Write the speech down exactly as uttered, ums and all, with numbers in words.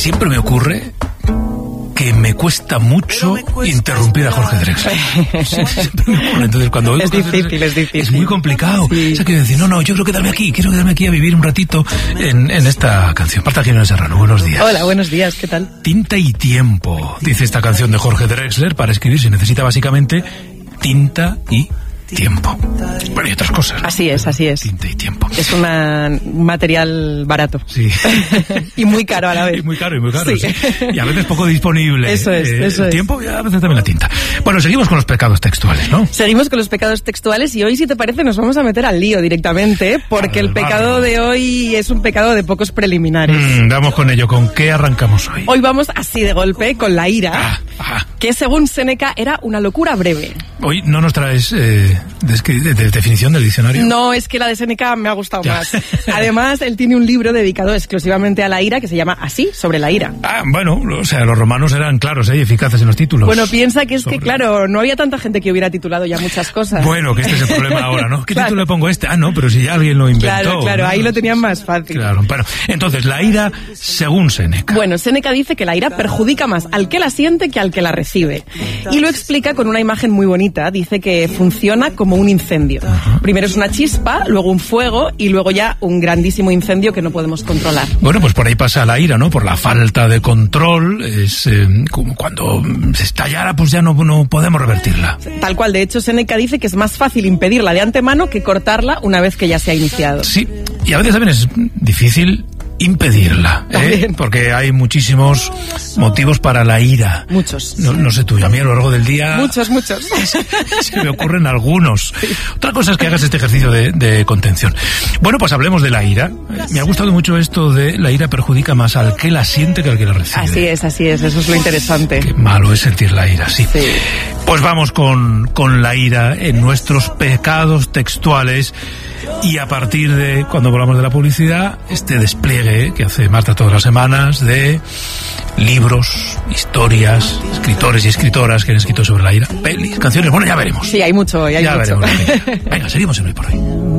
siempre me ocurre que me cuesta mucho interrumpir a Jorge Drexler. Siempre me ocurre. Entonces, cuando oigo es Jorge difícil, Drexler, es difícil. Es muy complicado. Sí. O sea, quiero decir, no, no, yo quiero quedarme aquí, quiero quedarme aquí a vivir un ratito en, en esta canción. Marta Jiménez Serrano, buenos días. Hola, buenos días, ¿qué tal? Tinta y tiempo, dice esta canción de Jorge Drexler. Para escribir se necesita básicamente tinta y tiempo. Bueno, y otras cosas, ¿no? Así es, así es. Tinta y tiempo. Es una, un material barato. Sí. Y muy caro a la vez. Y muy caro, y muy caro. Sí. Sí. Y a veces poco disponible. Eso es, eh, eso el es. tiempo y a veces también la tinta. Bueno, seguimos con los pecados textuales, ¿no? Seguimos con los pecados textuales y hoy, si te parece, nos vamos a meter al lío directamente, porque Al el pecado barro. de hoy es un pecado de pocos preliminares. Mm, vamos con ello. ¿Con qué arrancamos hoy? Hoy vamos así de golpe con la ira, Ah, ah. que según Séneca era una locura breve. Hoy no nos traes eh, descri- de, de definición del diccionario. No, es que la de Séneca me ha gustado Ya. más. Además, él tiene un libro dedicado exclusivamente a la ira que se llama así, sobre la ira. Ah, bueno, o sea, los romanos eran claros ¿eh? y eficaces en los títulos. Bueno, piensa que es Sobre- que, claro, no había tanta gente que hubiera titulado ya muchas cosas. Bueno, que este es el problema ahora, ¿no? ¿Qué Claro. título le pongo a este? Ah, no, pero si ya alguien lo inventó. Claro, claro, ¿no? ahí lo tenían más fácil. Claro, bueno, entonces, la ira según Séneca. Bueno, Séneca dice que la ira perjudica más al que la siente que al que la recibe. Y lo explica con una imagen muy bonita. Dice que funciona como un incendio. Primero es una chispa, luego un fuego y luego ya un grandísimo incendio que no podemos controlar. Bueno, pues por ahí pasa la ira, ¿no? Por la falta de control. Es eh, como cuando se estallara, pues ya no, no podemos revertirla. Tal cual, de hecho, Séneca dice que es más fácil impedirla de antemano que cortarla una vez que ya se ha iniciado. Sí, y a veces también es difícil impedirla, ¿eh? También. Porque hay muchísimos motivos para la ira. Muchos. No, no sé tú, a mí a lo largo del día Muchos, muchos. se me ocurren algunos. Otra cosa es que hagas este ejercicio de, de contención. Bueno, pues hablemos de la ira. Me ha gustado mucho esto de la ira perjudica más al que la siente que al que la recibe. Así es, así es, eso es lo interesante. Qué malo es sentir la ira, sí. Sí. Pues vamos con, con la ira en nuestros pecados textuales. Y a partir de, cuando hablamos de la publicidad, este despliegue que hace Marta todas las semanas de libros, historias, escritores y escritoras que han escrito sobre la ira, pelis, canciones, bueno, ya veremos. Sí, hay mucho, hay ya mucho. veremos. Venga, seguimos en Hoy por Hoy.